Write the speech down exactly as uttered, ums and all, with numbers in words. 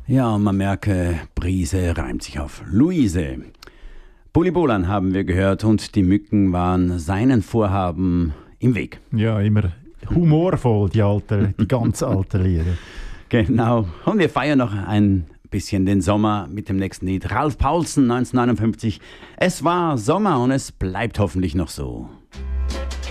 Ja, man merke, Brise reimt sich auf Luise. Bulli Bolan haben wir gehört und die Mücken waren seinen Vorhaben im Weg. Ja, immer humorvoll, die, alte, die ganz alten Lieder. Genau. Und wir feiern noch ein bisschen den Sommer mit dem nächsten Lied. Ralf Paulsen, neunzehnhundertneunundfünfzig. Es war Sommer und es bleibt hoffentlich noch so.